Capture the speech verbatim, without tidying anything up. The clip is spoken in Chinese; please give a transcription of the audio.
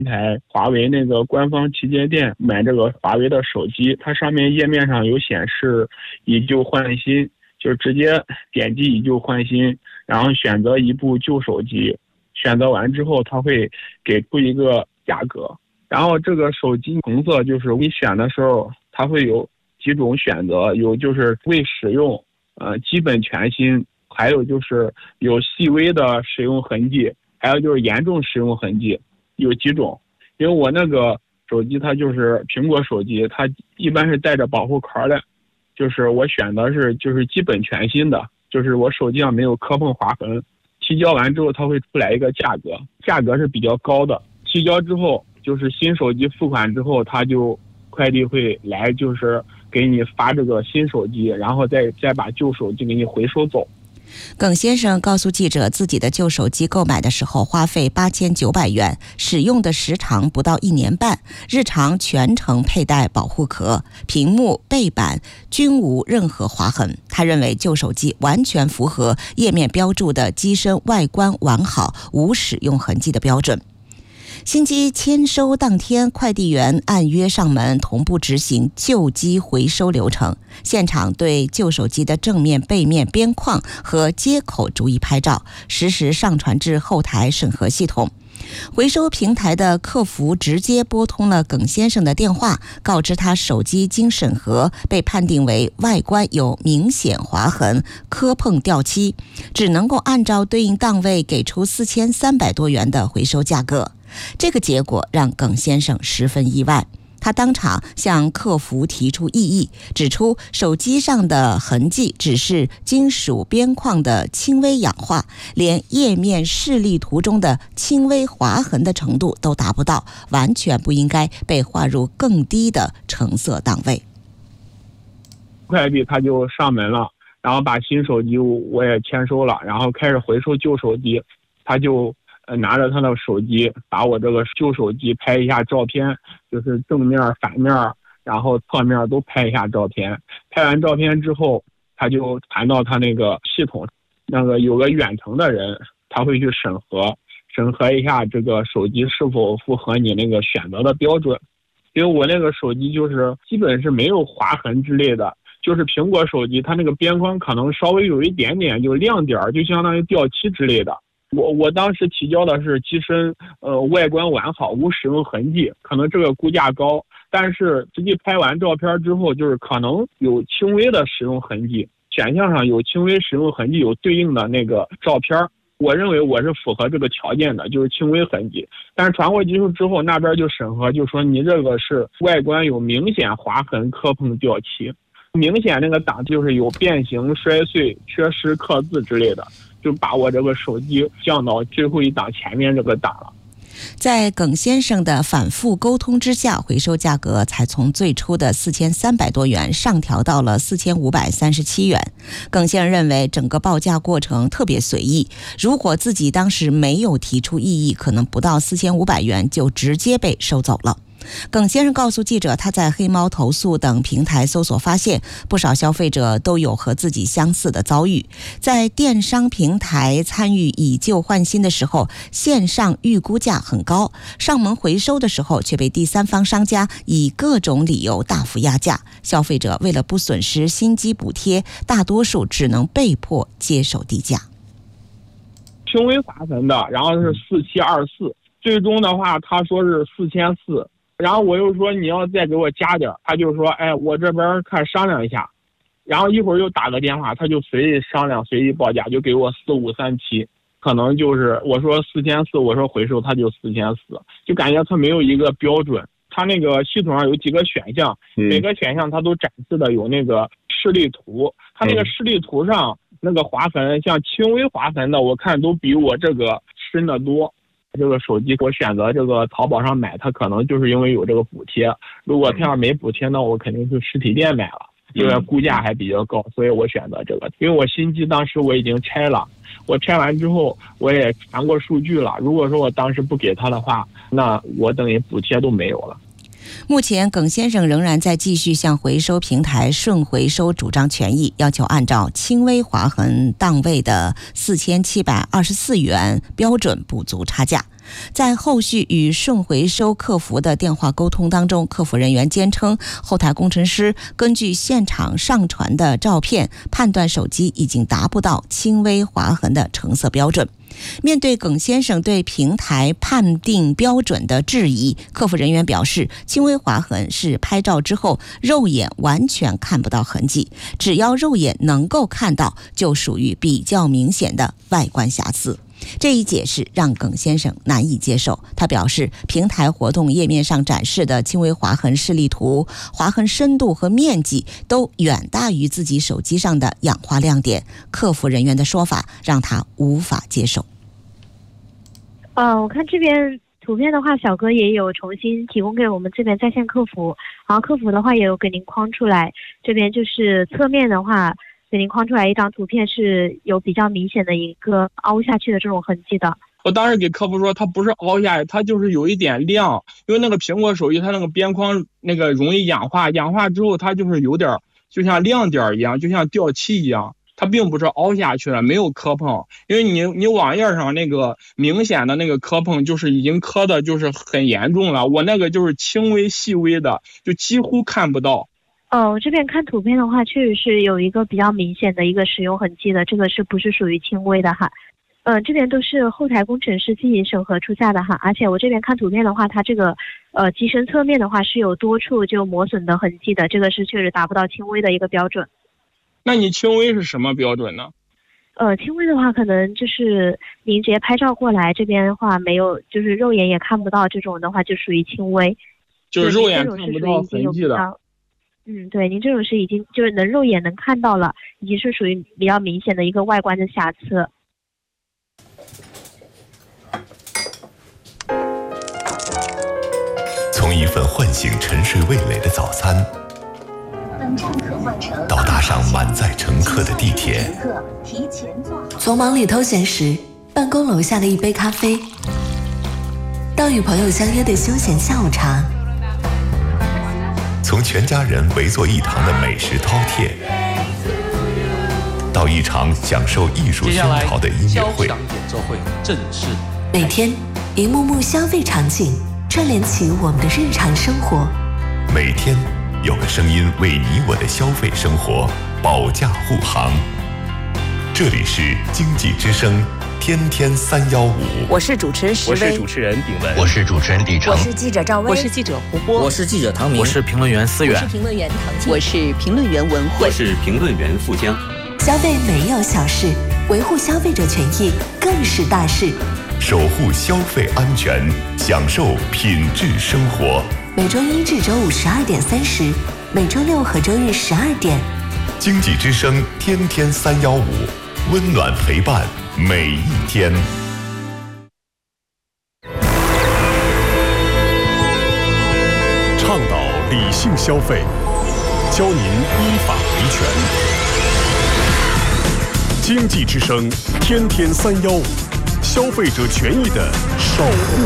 台华为那个官方旗舰店买这个华为的手机，它上面页面上有显示以旧换新，就直接点击以旧换新，然后选择一部旧手机，选择完之后它会给出一个价格。然后这个手机红色就是你选的时候它会有几种选择，有就是未使用，呃，基本全新，还有就是有细微的使用痕迹，还有就是严重使用痕迹，有几种。因为我那个手机它就是苹果手机，它一般是带着保护壳的，就是我选的是就是基本全新的，就是我手机上没有磕碰划痕。提交完之后它会出来一个价格，价格是比较高的。提交之后就是新手机付款之后，它就快递会来，就是给你发这个新手机，然后再再把旧手机给你回收走。 耿先生告诉记者，自己的旧手机购买的时候花费八千九百元，使用的时长不到一年半，日常全程佩戴保护壳，屏幕、背板均无任何划痕。他认为旧手机完全符合页面标注的机身外观完好、无使用痕迹的标准。新机签收当天，快递员按约上门，同步执行旧机回收流程，现场对旧手机的正面、背面边框和接口逐一拍照，实时上传至后台审核系统。回收平台的客服直接拨通了耿先生的电话，告知他手机经审核被判定为外观有明显划痕、磕碰掉漆，只能够按照对应档位给出四千三百多元的回收价格。这个结果让耿先生十分意外，他当场向客服提出异议，指出手机上的痕迹只是金属边框的轻微氧化，连页面示例图中的轻微划痕的程度都达不到，完全不应该被划入更低的橙色档位。 快递他就上门了，然后把新手机我也签收了，然后开始回收旧手机。他就拿着他的手机，把我这个旧手机拍一下照片，就是正面、反面，然后侧面都拍一下照片。拍完照片之后，他就传到他那个系统，那个有个远程的人，他会去审核，审核一下这个手机是否符合你那个选择的标准。因为我那个手机就是基本是没有划痕之类的，就是苹果手机，它那个边框可能稍微有一点点就亮点，就相当于掉漆之类的。我我当时提交的是机身呃外观完好，无使用痕迹，可能这个估价高，但是实际拍完照片之后，就是可能有轻微的使用痕迹，选项上有轻微使用痕迹，有对应的那个照片，我认为我是符合这个条件的，就是轻微痕迹。但是传过去之后，那边就审核，就说你这个是外观有明显划痕、磕碰、掉漆，明显那个档就是有变形、摔碎、缺失刻字之类的，就把我这个手机降到最后一档前面这个档了。 在耿先生的反复沟通之下，回收价格才从最初的四千三百多元上调到了四千五百三十七元。耿先生认为整个报价过程特别随意，如果自己当时没有提出异议，可能不到四千五百元就直接被收走了。耿先生告诉记者，他在黑猫投诉等平台搜索发现，不少消费者都有和自己相似的遭遇。在电商平台参与以旧换新的时候，线上预估价很高，上门回收的时候却被第三方商家以各种理由大幅压价。消费者为了不损失新机补贴，大多数只能被迫接受低价。 轻微划痕的，然后是四七二四，最终的话他说是四千四。然后我又说你要再给我加点，他就说哎我这边看商量一下，然后一会儿又打个电话，他就随意商量随意报价，就给我四五三七，可能就是我说四千四，我说回收他就四千四，就感觉他没有一个标准。他那个系统上有几个选项，嗯、每个选项他都展示的有那个示例图，他那个示例图上那个划痕，像轻微划痕的，我看都比我这个深得多。这个手机我选择这个淘宝上买，它可能就是因为有这个补贴，如果它要没补贴，那我肯定是实体店买了，因为估价还比较高，所以我选择这个。因为我新机当时我已经拆了，我拆完之后我也传过数据了，如果说我当时不给他的话，那我等于补贴都没有了。 目前耿先生仍然在继续向回收平台顺回收主张权益，要求按照轻微划痕档位的四千七百二十四元标准补足差价。 在后续与顺回收客服的电话沟通当中，客服人员坚称后台工程师根据现场上传的照片判断手机已经达不到轻微划痕的成色标准。面对耿先生对平台判定标准的质疑，客服人员表示，轻微划痕是拍照之后肉眼完全看不到痕迹，只要肉眼能够看到，就属于比较明显的外观瑕疵。这一解释让耿先生难以接受，他表示，平台活动页面上展示的轻微划痕示例图，划痕深度和面积都远大于自己手机上的氧化亮点，客服人员的说法让他无法接受。 呃，我看这边图片的话，小哥也有重新提供给我们这边在线客服，然后客服的话也有给您框出来，这边就是侧面的话给您框出来一张图片，是有比较明显的一个凹下去的这种痕迹的。 我当时给客服说，它不是凹下去，它就是有一点亮，因为那个苹果手机它那个边框那个容易氧化，氧化之后它就是有点就像亮点一样，就像掉漆一样，它并不是凹下去了，没有磕碰。因为你你网页上那个明显的那个磕碰就是已经磕的就是很严重了，我那个就是轻微细微的，就几乎看不到。 哦，这边看图片的话，确实是有一个比较明显的一个使用痕迹的，这个是不是属于轻微的哈？嗯、呃，这边都是后台工程师进行审核出下的哈，而且我这边看图片的话，它这个呃机身侧面的话是有多处就磨损的痕迹的，这个是确实达不到轻微的一个标准。 那你轻微是什么标准呢？ 呃，轻微的话，可能就是您直接拍照过来，这边的话没有，就是肉眼也看不到，这种的话就属于轻微， 就是肉眼看不到痕迹的。 嗯，对，您这种是已经就是能肉眼能看到了，已经是属于比较明显的一个外观的瑕疵。 从一份唤醒沉睡味蕾的早餐，到搭上满载乘客的地铁， 从忙里偷闲时办公楼下的一杯咖啡，到与朋友相约的休闲下午茶， 从全家人围坐一堂的美食饕餮，到一场享受艺术熏陶的音乐会， 演奏会正式。 每天一幕幕消费场景串联起我们的日常生活， 每天有个声音为你我的消费生活保驾护航。这里是经济之声天天三幺五， 我是主持人石威，我是主持人炳文， 我是主持人李成， 我是记者赵薇， 我是记者胡波， 我是记者唐明， 我是评论员思远， 我是评论员唐静， 我是评论员文慧， 我是评论员富江。 消费没有小事，维护消费者权益更是大事。 守护消费安全，享受品质生活。 每周一至周五十二点三十，每周六和周日十二点。 经济之声天天三幺五，温暖陪伴每一天。 倡导理性消费，教您依法维权。经济之声天天三幺五，消费者权益的守护